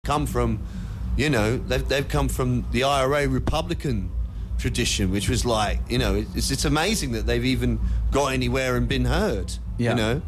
come from, you know, they've come from the IRA Republican tradition, which was like, you know, it's amazing that they've even got anywhere and been heard. You know,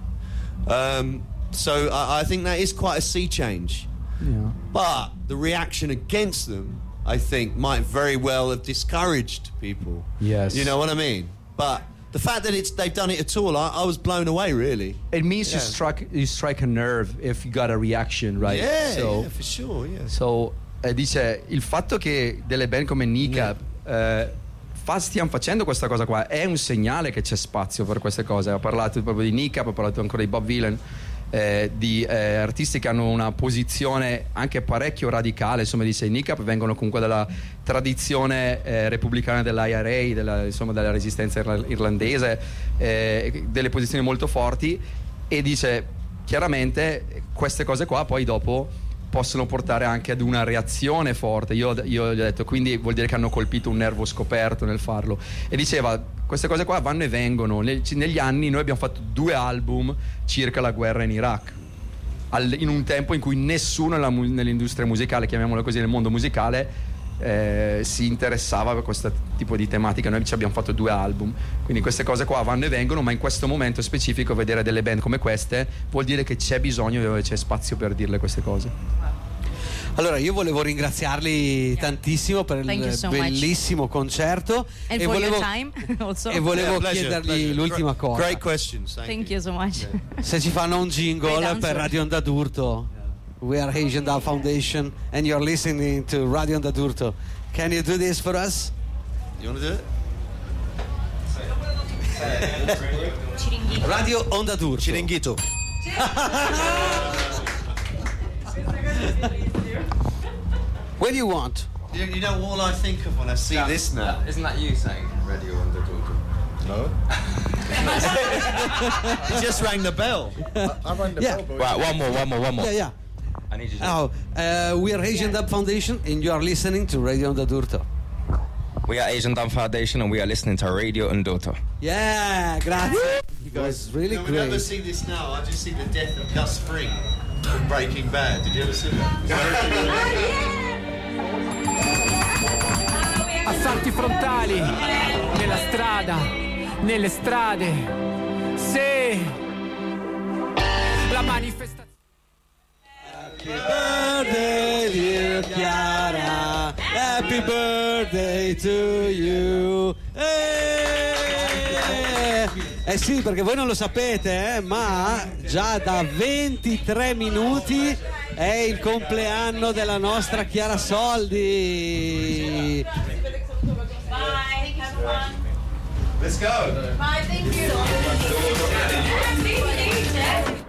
so I think that is quite a sea change. Yeah. But the reaction against them, I think, might very well have discouraged people. Yes. You know what I mean? But the fact that they've done it at all, I was blown away, really. It means you strike a nerve if you got a reaction, right? Yeah, so, for sure, yeah. So, dice, il fatto che delle band come Nika stiamo facendo questa cosa qua è un segnale che c'è spazio per queste cose. Ha parlato proprio di Nika, ha parlato ancora di Bob Vylan, di artisti che hanno una posizione anche parecchio radicale. Insomma, dice, i Nika vengono comunque dalla tradizione repubblicana dell'IRA, della resistenza irlandese, delle posizioni molto forti, e dice chiaramente queste cose qua poi dopo possono portare anche ad una reazione forte. Io gli ho detto, quindi vuol dire che hanno colpito un nervo scoperto nel farlo. E diceva, queste cose qua vanno e vengono. Negli anni noi abbiamo fatto 2 album circa la guerra in Iraq, in un tempo in cui nessuno nell'industria musicale, chiamiamolo così, nel mondo musicale, si interessava per questo tipo di tematica. Noi ci abbiamo fatto 2 album, quindi queste cose qua vanno e vengono, ma in questo momento specifico vedere delle band come queste vuol dire che c'è bisogno, c'è spazio per dirle queste cose. Allora, io volevo ringraziarli tantissimo per il bellissimo concerto e volevo chiedergli l'ultima cosa. Great questions. Thank you so much. Se ci fanno un jingle per Radio Onda d'Urto. We are Asian Dub Foundation and you're listening to Radio Onda d'Urto. Can you do this for us? You want to do it? Radio Onda d'Urto. Chiringuito. What do you want? You know all I think of when I see this now. Isn't that you saying Radio Onda d'Urto? No. He just rang the bell. I rang the bell. Right, one more. Yeah. I need you to... we are Asian Dub Foundation and you are listening to Radio Onda d'Urto. We are Asian Dub Foundation and we are listening to Radio Onda d'Urto. Yeah, grazie. You guys really great. We never see this now. I just see the death of Gus Fring in Breaking Bad. Did you ever see that? Assalti frontali nella strada, nelle strade. Sì. La manifestazione. Happy birthday, dear Chiara. Happy birthday to you. Sì, perché voi non lo sapete, ma già da 23 minuti è il compleanno della nostra Chiara Soldi. Let's go. Bye, thank you.